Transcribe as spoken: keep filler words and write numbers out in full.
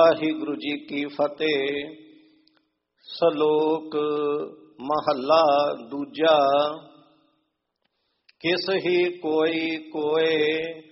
ਵਾਹਿਗੁਰੂ ਜੀ ਕੀ ਫਤਿਹ। ਸ਼ਲੋਕ ਮਹੱਲਾ ਦੂਜਾ। ਕਿਸ ਹੀ ਕੋਈ ਕੋਏ